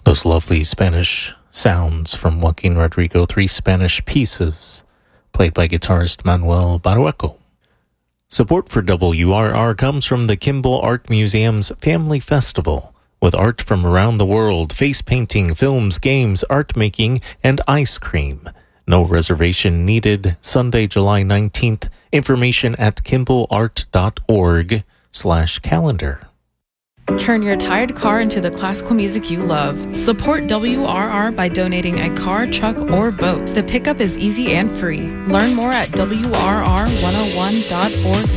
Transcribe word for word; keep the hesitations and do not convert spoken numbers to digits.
Those lovely Spanish sounds from Joaquin Rodrigo, three Spanish pieces, played by guitarist Manuel Barrueco. Support for W R R comes from the Kimball Art Museum's Family Festival, with art from around the world, face painting, films, games, art making, and ice cream. No reservation needed. Sunday, July nineteenth. Information at kimballart.org slash calendar. Turn your tired car into the classical music you love. Support W R R by donating a car, truck, or boat. The pickup is easy and free. Learn more at W R R one oh one dot org